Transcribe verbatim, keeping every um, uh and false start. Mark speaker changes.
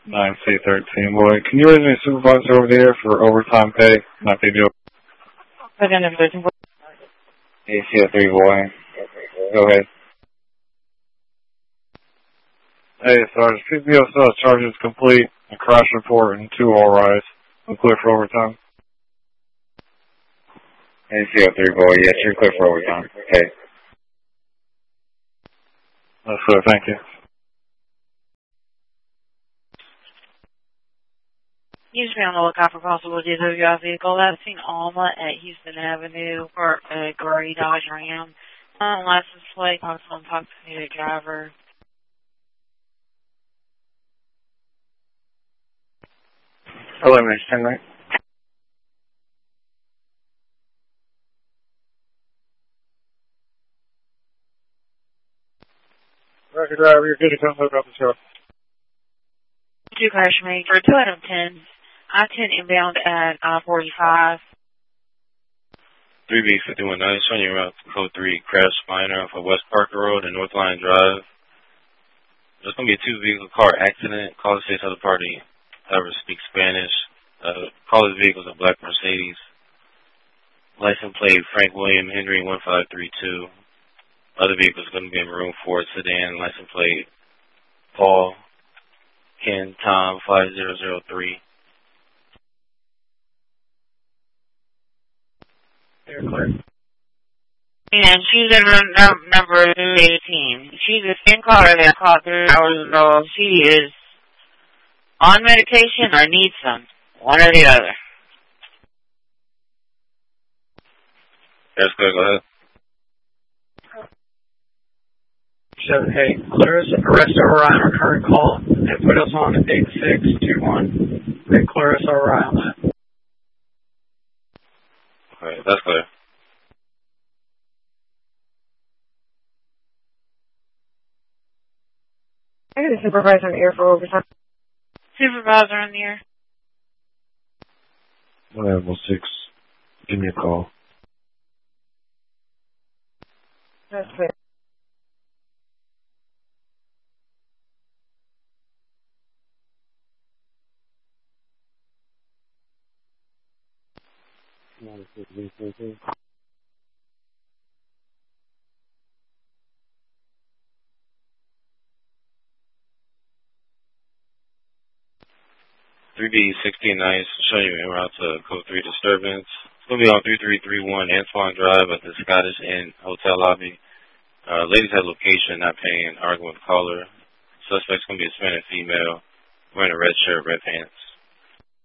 Speaker 1: nine C thirteen, boy. Can you raise me a supervisor over there for overtime pay? Not big deal.
Speaker 2: Second number thirteen.
Speaker 1: A C three, boy. Go ahead. Hey, Sarge, P B O says charge is complete. A crash report and two all rise. I'm clear for overtime. A C three, boy. Yes, you're clear for overtime. Okay. That's clear. Thank you.
Speaker 2: You should be on the lookout for possible D W I vehicle. I've seen Alma at Houston Avenue for a gray Dodge Ram. Um, license plate, possible intoxicated driver.
Speaker 1: eleven inch ten, right? Record driver, you're good to come look up the show.
Speaker 2: Two crash me for two out of ten. I ten inbound at I forty-five.
Speaker 3: three B fifty-one nine, showing you around code three, crash minor off of West Parker Road and North Line Drive. There's going to be a two-vehicle car accident. Call the state's other party, however, speaks Spanish. Uh, call the vehicle's a black Mercedes. License plate Frank William Henry one five three two. Other vehicle is going to be a maroon Ford sedan. License plate Paul Ken Tom five zero zero three.
Speaker 1: You're clear.
Speaker 2: And she's in room num- number eighteen. She's the same caller that called three hours ago. She is on medication or needs some. One or the other.
Speaker 3: That's good, go ahead.
Speaker 4: seven eight, clear us, arrest over on our current call and put us on eight six two one. They clear us over on that.
Speaker 3: Okay, that's clear.
Speaker 5: I got a supervisor in the air for overtime.
Speaker 2: Supervisor in the air.
Speaker 1: Level six. Give me a call.
Speaker 5: That's clear.
Speaker 3: three B sixteen nine, showing you en route to code three disturbance. It's going to be on three three three one Antoine Drive at the Scottish Inn Hotel lobby. Uh, ladies at location, not paying, arguing with caller. Suspect's going to be a Hispanic female, wearing a red shirt, red pants.